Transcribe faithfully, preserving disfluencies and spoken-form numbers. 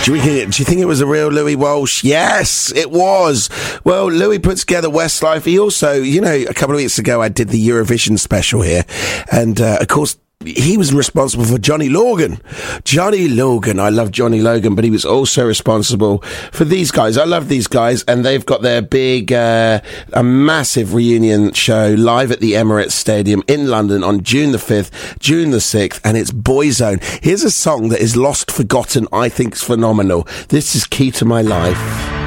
Do you, think, do you think it was a real Louis Walsh? Yes, it was. Well, Louis put together Westlife. He also, you know, a couple of weeks ago I did the Eurovision special here. And, uh, of course, he was responsible for Johnny Logan. Johnny Logan. I love Johnny Logan, but he was also responsible for these guys. I love these guys, and they've got their big, uh, a massive reunion show live at the Emirates Stadium in London on June the fifth, June the sixth, and it's Boyzone. Here's a song that is lost, forgotten, I think is phenomenal. This is Key to My Life.